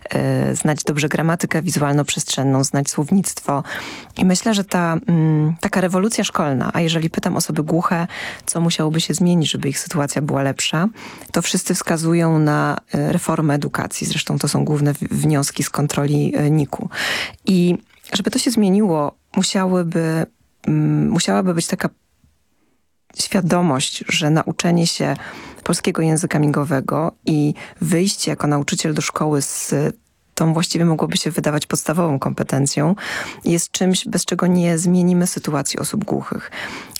znać dobrze gramatykę wizualno-przestrzenną, znać słownictwo. I myślę, że taka rewolucja szkolna, a jeżeli pytam osoby głuche, co musiałoby się zmienić, żeby ich sytuacja była lepsza, to wszyscy wskazują na reformę edukacji. Zresztą to są główne wnioski z kontroli NIK-u. I żeby to się zmieniło, musiałaby być taka świadomość, że nauczenie się polskiego języka migowego i wyjście jako nauczyciel do szkoły z tą właściwie mogłoby się wydawać podstawową kompetencją, jest czymś, bez czego nie zmienimy sytuacji osób głuchych.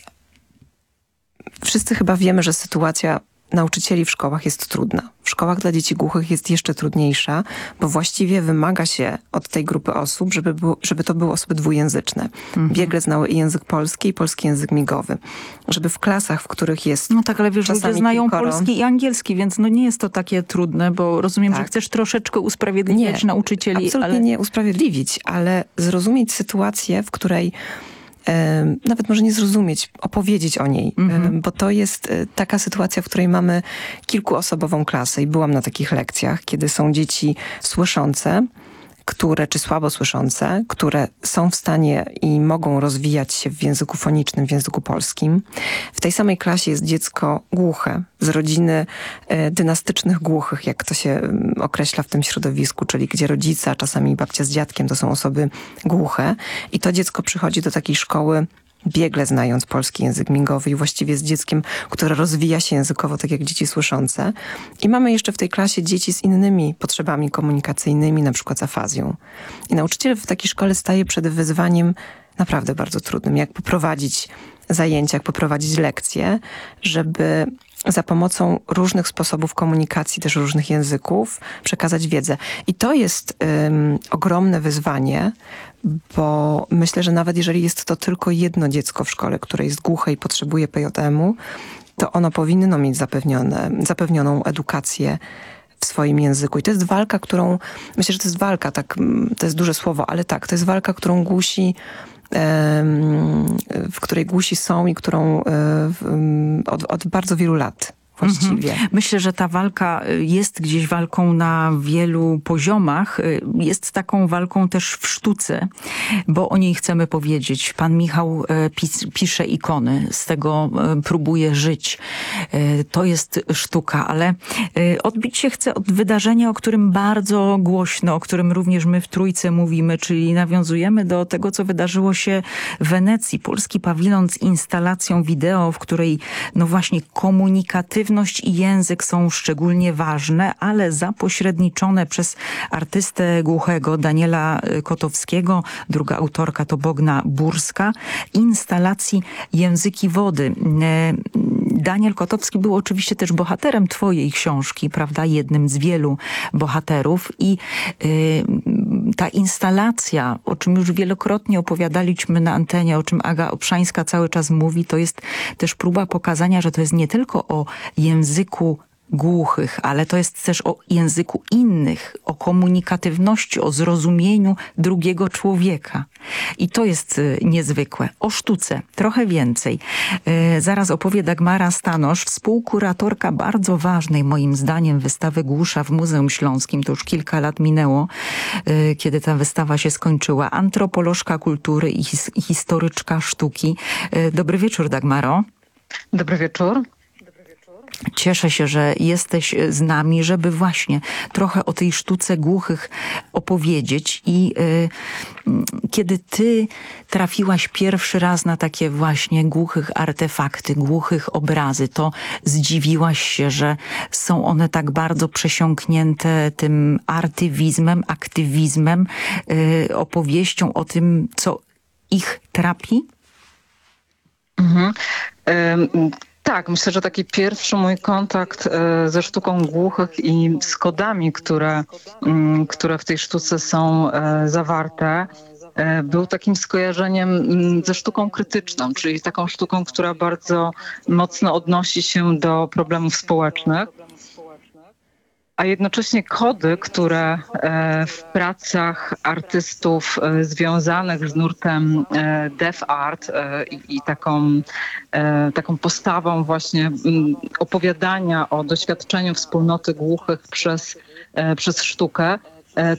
Wszyscy chyba wiemy, że sytuacja nauczycieli w szkołach jest trudna. W szkołach dla dzieci głuchych jest jeszcze trudniejsza, bo właściwie wymaga się od tej grupy osób, żeby to były osoby dwujęzyczne. Biegle znały i język polski, i polski język migowy. Żeby w klasach, w których jest... No tak, ale wiesz, ludzie znają polski i angielski, więc no nie jest to takie trudne, bo rozumiem, że chcesz troszeczkę usprawiedliwiać nauczycieli. Absolutnie nie usprawiedliwić, ale zrozumieć sytuację, w której nawet może nie zrozumieć, opowiedzieć o niej, bo to jest taka sytuacja, w której mamy kilkuosobową klasę i byłam na takich lekcjach, kiedy są dzieci słyszące, czy słabo słyszące, które są w stanie i mogą rozwijać się w języku fonicznym, w języku polskim. W tej samej klasie jest dziecko głuche, z rodziny dynastycznych głuchych, jak to się określa w tym środowisku, czyli gdzie rodzice, a czasami babcia z dziadkiem to są osoby głuche. I to dziecko przychodzi do takiej szkoły biegle znając polski język migowy i właściwie z dzieckiem, które rozwija się językowo, tak jak dzieci słyszące. I mamy jeszcze w tej klasie dzieci z innymi potrzebami komunikacyjnymi, na przykład z afazją. I nauczyciel w takiej szkole staje przed wyzwaniem naprawdę bardzo trudnym, jak poprowadzić zajęcia, jak poprowadzić lekcje, żeby za pomocą różnych sposobów komunikacji, też różnych języków, przekazać wiedzę. I to jest ogromne wyzwanie, bo myślę, że nawet jeżeli jest to tylko jedno dziecko w szkole, które jest głuche i potrzebuje PJM-u, to ono powinno mieć zapewnioną edukację w swoim języku. I to jest walka, myślę, że to jest walka, tak, to jest duże słowo, ale tak, to jest walka, którą głusi w której głusi są i którą od bardzo wielu lat właściwie. Myślę, że ta walka jest gdzieś walką na wielu poziomach. Jest taką walką też w sztuce, bo o niej chcemy powiedzieć. Pan Michał pisze ikony, z tego próbuje żyć. To jest sztuka, ale odbić się chcę od wydarzenia, o którym bardzo głośno, o którym również my w Trójce mówimy, czyli nawiązujemy do tego, co wydarzyło się w Wenecji. Polski pawilon z instalacją wideo, w której no właśnie komunikatywność i język są szczególnie ważne, ale zapośredniczone przez artystę głuchego Daniela Kotowskiego. Druga autorka to Bogna Burska. Instalacji Języki Wody. Daniel Kotowski był oczywiście też bohaterem twojej książki, prawda? Jednym z wielu bohaterów i ta instalacja, o czym już wielokrotnie opowiadaliśmy na antenie, o czym Aga Obszańska cały czas mówi, to jest też próba pokazania, że to jest nie tylko o języku głuchych, ale to jest też o języku innych, o komunikatywności, o zrozumieniu drugiego człowieka. I to jest niezwykłe. O sztuce trochę więcej. Zaraz opowie Dagmara Stanosz, współkuratorka bardzo ważnej moim zdaniem wystawy Głusza w Muzeum Śląskim. To już kilka lat minęło, kiedy ta wystawa się skończyła. Antropolożka kultury i historyczka sztuki. Dobry wieczór, Dagmaro. Dobry wieczór. Cieszę się, że jesteś z nami, żeby właśnie trochę o tej sztuce głuchych opowiedzieć. I kiedy ty trafiłaś pierwszy raz na takie właśnie głuchych artefakty, głuchych obrazy, to zdziwiłaś się, że są one tak bardzo przesiąknięte tym artywizmem, aktywizmem, opowieścią o tym, co ich trapi? Tak, myślę, że taki pierwszy mój kontakt ze sztuką głuchych i z kodami, które w tej sztuce są zawarte, był takim skojarzeniem ze sztuką krytyczną, czyli taką sztuką, która bardzo mocno odnosi się do problemów społecznych. A jednocześnie kody, które w pracach artystów związanych z nurtem deaf art i taką postawą właśnie opowiadania o doświadczeniu wspólnoty głuchych przez sztukę,